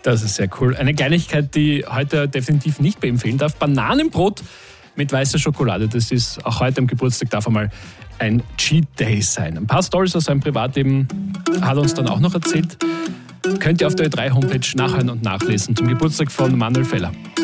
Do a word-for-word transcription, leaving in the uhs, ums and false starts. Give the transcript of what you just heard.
Das ist sehr cool. Eine Kleinigkeit, die heute definitiv nicht bei ihm fehlen darf. Bananenbrot mit weißer Schokolade. Das ist auch heute am Geburtstag, darf einmal ein Cheat Day sein. Ein paar Storys aus seinem Privatleben hat er uns dann auch noch erzählt. Könnt ihr auf der Ö drei Homepage nachhören und nachlesen zum Geburtstag von Manuel Feller.